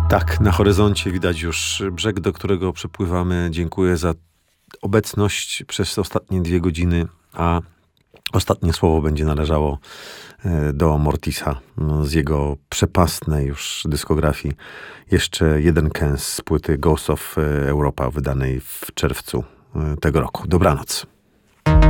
Tak, na horyzoncie widać już brzeg, do którego przepływamy. Dziękuję za obecność przez ostatnie 2 godziny, a ostatnie słowo będzie należało do Mortisa z jego przepastnej już dyskografii. Jeszcze jeden kęs z płyty Ghosts of Europa, wydanej w czerwcu tego roku. Dobranoc.